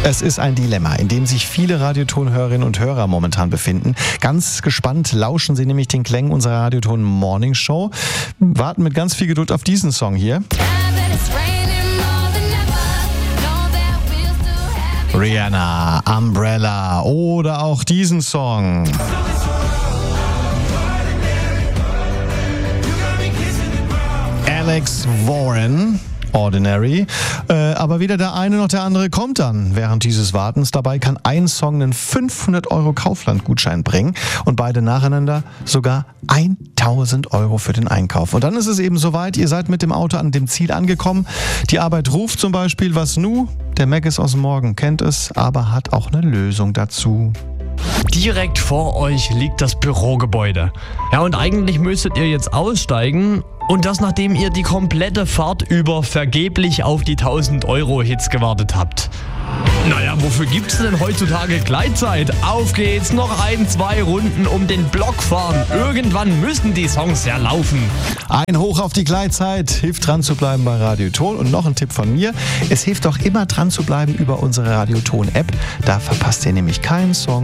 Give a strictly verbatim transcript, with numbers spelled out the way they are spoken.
Es ist ein Dilemma, in dem sich viele Radioton-Hörerinnen und Hörer momentan befinden. Ganz gespannt lauschen sie nämlich den Klängen unserer Radioton Morning Show. Warten mit ganz viel Geduld auf diesen Song hier. Rihanna, Umbrella oder auch diesen Song. Alex Warren, Ordinary. Äh, aber weder der eine noch der andere kommt dann während dieses Wartens. Dabei kann ein Song einen fünfhundert Euro Kaufland-Gutschein bringen und beide nacheinander sogar tausend Euro für den Einkauf. Und dann ist es eben soweit, ihr seid mit dem Auto an dem Ziel angekommen. Die Arbeit ruft zum Beispiel, was nu? Der Mac ist aus dem Morgen, kennt es, aber hat auch eine Lösung dazu. Direkt vor euch liegt das Bürogebäude. Ja, und eigentlich müsstet ihr jetzt aussteigen und das, nachdem ihr die komplette Fahrt über vergeblich auf die tausend Euro Hits gewartet habt. Naja, wofür gibt's denn heutzutage Gleitzeit? Auf geht's, noch ein, zwei Runden um den Block fahren. Irgendwann müssen die Songs ja laufen. Ein Hoch auf die Gleitzeit, hilft dran zu bleiben bei Radioton. Und noch ein Tipp von mir, es hilft auch immer dran zu bleiben über unsere Radioton-App. Da verpasst ihr nämlich keinen Song